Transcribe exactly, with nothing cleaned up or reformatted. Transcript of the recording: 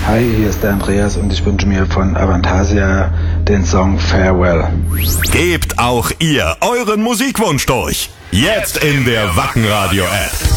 Hi, hier ist der Andreas und ich wünsche mir von Avantasia den Song Farewell. Gebt auch ihr euren Musikwunsch durch. Jetzt in der Wacken Radio App.